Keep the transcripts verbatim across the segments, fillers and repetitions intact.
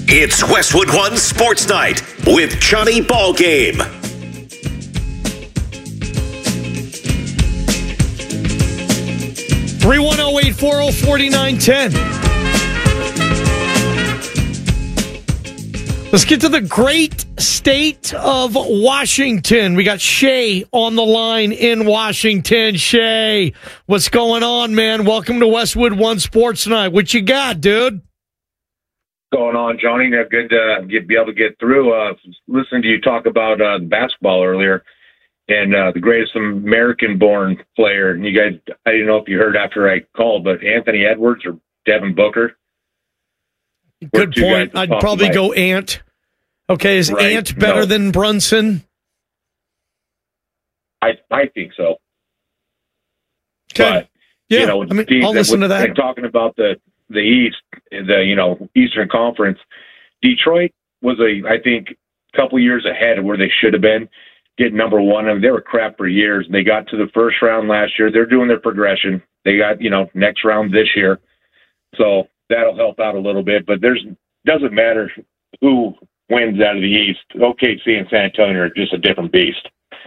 It's Westwood One Sports Night with Johnny Ballgame. three one zero, eight four zero, four nine one zero. Let's get to the great state of Washington. We got Shay on the line in Washington. Shay, what's going on, man? Welcome to Westwood One Sports Night. What you got, dude? Going on, Johnny? Good to get, be able to get through. Uh, listening to you talk about uh, basketball earlier and uh, the greatest American-born player. And you guys, I didn't know if you heard after I called, but Anthony Edwards or Devin Booker. Good point. I'd probably my... go Ant. Okay, is right. Ant better no. than Brunson? I I think so. Okay. But, yeah, you know, I mean, I'll listen to that. And talking about the the East, the you know Eastern Conference, Detroit was a I think a couple years ahead of where they should have been, getting number one. I mean, they were crap for years. They got to the first round last year. They're doing their progression. They got you know next round this year, so that'll help out a little bit. But there's doesn't matter who wins out of the East. O K C and San Antonio are just a different beast.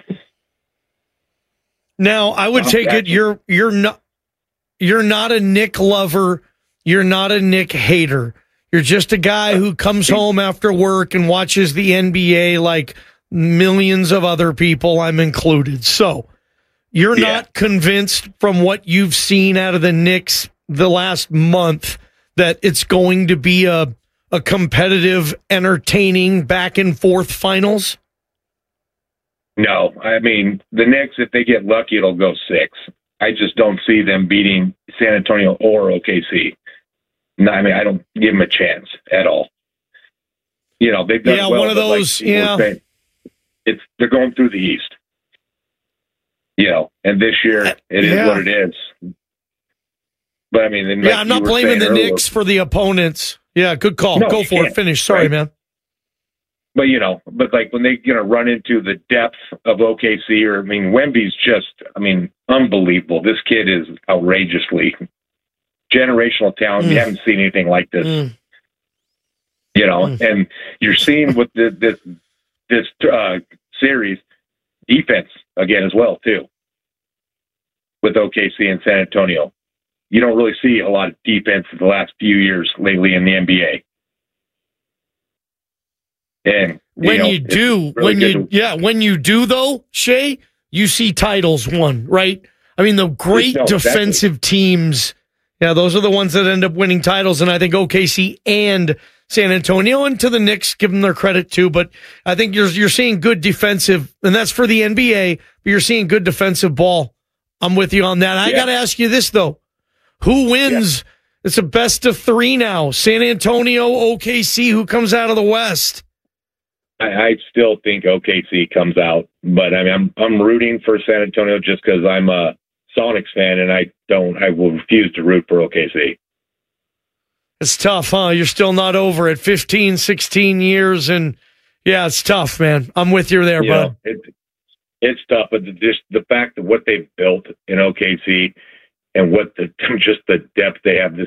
Now, I would take it you're you're not you're not a Nick lover. You're not a Nick hater. You're just a guy who comes home after work and watches the N B A like millions of other people, I'm included. So you're yeah. not convinced from what you've seen out of the Knicks the last month that it's going to be a, a competitive, entertaining, back-and-forth finals? No. I mean, the Knicks, if they get lucky, it'll go six. I just don't see them beating San Antonio or O K C. No, I mean, I don't give them a chance at all. You know, they've done yeah, well, one of those. Like, yeah, saying, it's they're going through the East. You know, and this year it is yeah. what it is. But I mean, yeah, I'm not blaming the earlier, Knicks for the opponents. Yeah, good call. No, Go for it. Finish. Sorry, right? man. But you know, but like when they you know run into the depth of O K C, or I mean, Wemby's just, I mean, unbelievable. This kid is outrageously generational talent. Mm. You haven't seen anything like this. Mm. You know, mm. and you're seeing with the, this this uh, series defense again as well too. With O K C and San Antonio, you don't really see a lot of defense in the last few years lately in the N B A. And when you, know, you do, really when you to, yeah, when you do though, Shay, you see titles won, right? I mean, the great no, defensive exactly. teams. Yeah, those are the ones that end up winning titles, and I think O K C and San Antonio, and to the Knicks, give them their credit too. But I think you're you're seeing good defensive, and that's for the N B A. But you're seeing good defensive ball. I'm with you on that. I yeah. got to ask you this though: who wins? Yeah. It's a best of three now. San Antonio, O K C. Who comes out of the West? I, I still think O K C comes out, but I mean, I'm I'm rooting for San Antonio just because I'm a Sonics fan, and I don't. I will refuse to root for O K C. It's tough, huh? You're still not over it. fifteen, sixteen years, and yeah, it's tough, man. I'm with you there, you bud. Know, it, it's tough, but just the fact that what they've built in O K C and what the just the depth they have this